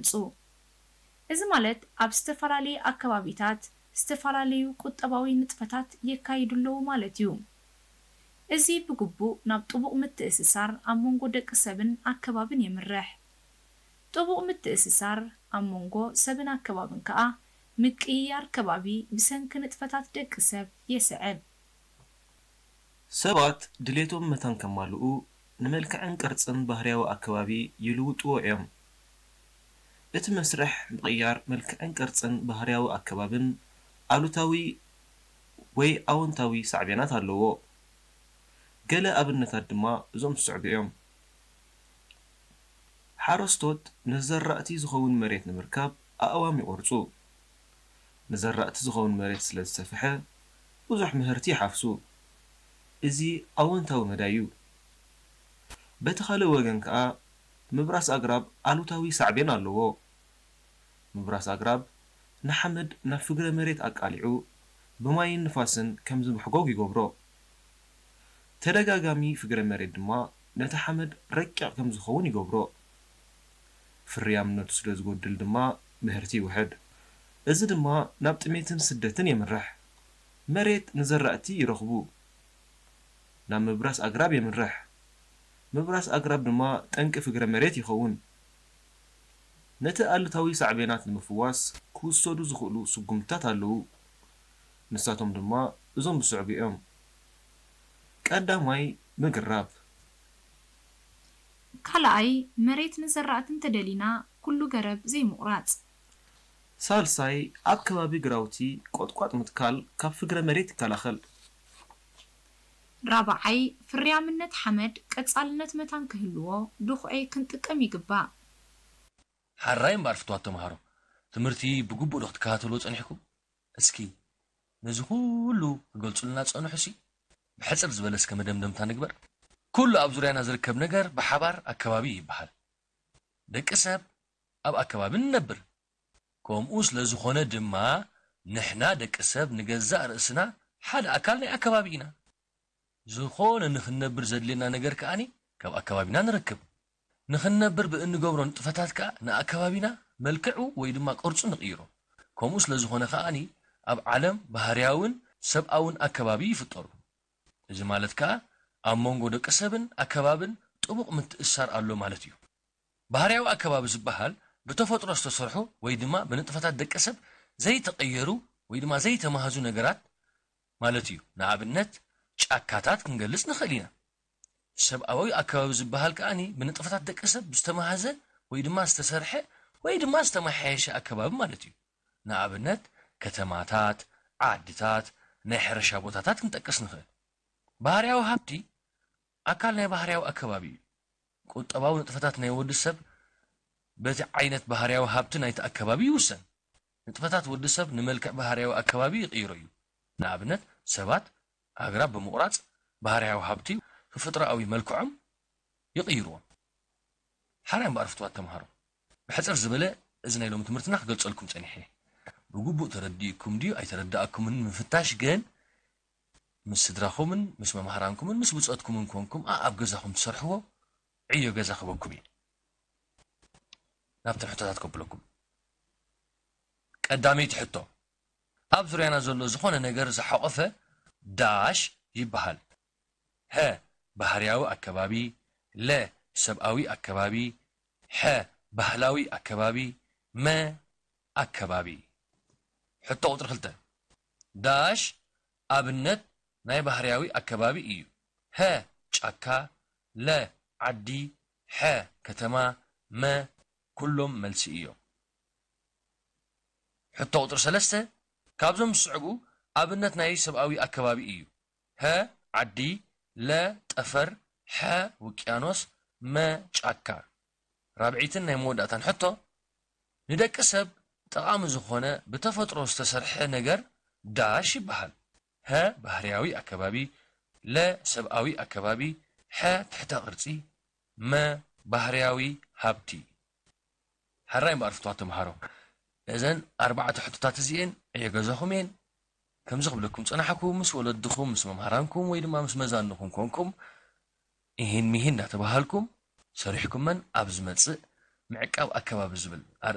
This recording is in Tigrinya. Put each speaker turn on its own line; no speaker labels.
ይገልጹ እዚ ማለት ኣብ ዝተፈላለዩ ኣከባቢታት ዝተፈላለዩ ቁጠባዊ ንጥፈታት የካይዱለው ማለት እዩ እዚ ብግቡእ ናብ ጥቡቅ ምትእስሳር ኣብ መንጎ ደቂ ሰብን ኣከባብን የምርሕ ጥቡቅ ምትእስሳር ኣብ መንጎ ሰብን ኣከባብን ከዓ ምቅያር ከባቢ ብሰንኪ ንጥፈታት ደቂ ሰብ የስዕብ
ሰባት ድሌቶም መታን ከማልኡ ንመልክዕን ቅርጽን ባህርያዊ ኣከባቢ ይልውጥዎ እዮም እቲ መስርሕ ምቅያር መልክዕን ቅርጽን ባህርያዊ ኣከባብን ኣሉታዊ ወይ ኣወንታዊ ሳዕቤናት ኣለዎ ገለ ኣብነታት ድማ እዞም ዝስዕቡ እዮም ሓረስቶት ንዝራእቲ ዝኸውን መሬት ንምርካብ ኣእዋም ይቆርጹ ንዝራእቲ ዝኸውን መሬት ስለ ዝሰፍሐ ብዙሕ ምህርቲ ይሓፍሱ እዚ ኣወንታዊ መዳይ እዩ በቲ ካልእ ወገን ከዓ ምብራስ ኣግራብ ኣሉታዊ ሳዕቤን ኣለዎ ምብራስ ኣግራብ ንሓመድ ናብ ፍግረ መሬት ኣቃሊዑ ብማይን ንፋስን ከም ዝምሕጎግ ይገብሮ ተደጋጋሚ ፍግረ መሬት ድማ ነቲ ሓመድ ረቂቕ ከም ዝኸውን ይገብሮ ፍርያምነቱ ስለ ዝጎድል ድማ ምህርቲ ይውሕድ እዚ ድማ ናብ ጥሜትን ስደትን የምርሕ መሬት ንዝራእቲ ይረኽቡ ናብ ምብራስ ኣግራብ የምርሕ ምብራስ ኣግራብ ድማ ጠንቂ ፍግረ መሬት ይኸውን ነቲ ኣሉታዊ ሳዕቤናት ንምፍዋስ ክውሰዱ ዝኽእሉ ስጉምትታት ኣለዉ ንሳቶም ድማ እዞም ዝስዕቡ እዮም ቀዳማይ ምግራብ
ካልኣይ መሬት ንዝራእትን ተደሊና ኩሉ ገረብ ዘይምቑራጽ
ሳልሳይ ኣብ ከባቢ ግራውቲ ቆጥቋጥ ምትካል ካብ ፍግረ መሬት ይከላኸል
ራብዓይ ፍርያምነት ሓመድ ቀጻልነት መታን ክህልዎ ድኹዒ ክንጥቀም ይግባእ
ሓራይ እምበር ፍትዋት ተምሃሮ ትምህርቲ ብግቡእ ዶ ክትከታተልዎ ጸኒሕኩም እስኪ ነዚ ኩሉ ክገልጹልና ጸንሑሲ ብሕጽር ዝበለ እስከ መደምደምታ ንግበር ኩሉ ኣብ ዙርያና ዝርከብ ነገር ብሓባር ኣከባቢ ይበሃል ደቂ ሰብ ኣብ ኣከባቢ ንነብር ከምኡ ስለ ዝኾነ ድማ ንሕና ደቂ ሰብ ንገዛእ ርእስና ሓደ ኣካል ናይ ኣከባቢ ኢና ዝኾነ ንኽነብር ዘድልየና ነገር ከኣኒ ካብ ኣከባቢና ንረክብ ንኽነብር ብእንገብሮ ንጥፈታት ከዓ ንኣከባቢና መልክዑ ወይ ድማ ቅርጹ ንቕይሮ ከምኡ ስለ ዝኾነ ከኣኒ ኣብ ዓለም ባህርያውን ሰብኣውን ኣከባቢ ይፍጠሩ እዚ ማለት ከዓ ኣብ መንጎ ደቂ ሰብን ኣከባብን ጥቡቕ ምትእስሳር ኣሎ ማለት እዩ ባህርያዊ ኣከባቢ ዝበሃል ብተፈጥሮ ዝተሰርሑ ወይ ድማ ብንጥፈታት ደቂ ሰብ ዘይተቐየሩ ወይ ድማ ዘይተማሃዙ ነገራት ማለት እዩ ንኣብነት ጫካታት ክንገልጽ ንኽእል ኢና ሰብኣዊ ኣከባቢ ዝበሃል ከኣኒ ብንጥፈታት ደቂ ሰብ ዝተማሃዘ ወይ ድማ ዝተሰርሐ ወይ ድማ ዝተማሓየሸ ኣከባቢ ማለት እዩ ንኣብነት ከተማታት ዓድታት ናይ ሕርሻ ቦታታት ክንጠቅስ ንኽእል ባህርያዊ ሃብቲ ኣካል ናይ ባህርያዊ ኣከባቢ እዩ ቁጠባዊ ንጥፈታት ናይ ወዲ ሰብ በቲ ዓይነት ባህርያዊ ሃብቲ ናይቲ ኣከባቢ ይውሰን ንጥፈታት ወዲ ሰብ ንመልክዕ ባህርያዊ ኣከባቢ ይቕይሮ እዩ ንኣብነት ሰባት ኣግራብ ብምቑራጽ ባህርያዊ ሃብቲ ተፈጥሮኣዊ መልክዖም ይቕይርዎም ሓራይ እምበር ፍትዋት ተምሃሮ ብሕጽር ዝበለ እዚ ናይ ሎሚ ትምህርትና ክገልጸልኩም ጸኒሐ ብግቡእ ተረዲእኩም ድዩ ኣይተረዳእኩምን ምፍታሽ ግን ምስ ስድራኹምን ምስ መምሃራንኩምን ምስ ብጾትኩምን ኮንኩም ኣብ ገዛኹም ትሰርሕዎ ዕዮ ገዛ ክበኩም እዩ ናብተን ሕቶታት ከብለኩም ቀዳመይቲ ሕቶ ኣብ ዙርያና ዘሎ ዝኾነ ነገር ዝሓቆፈ ዳሽ ይበሃል ሀ ባህርያዊ ኣከባቢ ለ ሰብኣዊ ኣከባቢ ሐ ባህላዊ ኣከባቢ መ ኣከባቢ ሕቶ ቁጥሪ 2 ዳሽ ኣብነት ናይ ባህርያዊ ኣከባቢ እዩ ሀ ጫካ ለ ዓዲ ሐ ከተማ መ ኩሎም መልሲ እዮም ሕቶ ቁጥሪ 3 ካብዞም ዝስዕቡ ኣብነት ናይ ሰብኣዊ ኣከባቢ እዩ ሀ ዓዲ ለ ጠፈር ሐ ውቅያኖስ መ ጫካ ራብዒትን ናይ መወዳእታን ሕቶ ንደቂ ሰብ ጠቃሚ ዝኾነ ብተፈጥሮ ዝተሰርሐ ነገር ዳሽ ይበሃል ሀ ባህርያዊ ኣከባቢ ለ ሰብኣዊ ኣከባቢ ሐ ትሕተ ቅርጺ መ ባህርያዊ ሃብቲ ሓራይ እምበር ፍትዋት ተምሃሮ እዘን 4 ሕቶታት እዚአን ዕየገዛኹም እየን ከምዚ ክብለኩም ፀናሕኩም ምስ ወለድኹም ምስ መምሃራንኩም ወይ ድማ ምስ መዛንኹም ኮንኩም ይህን ሚህን እናተባሃልኩም ሰሪሕኩመን ኣብ ዝመጽእ ምዕቃብ ኣከባቢ ዝብል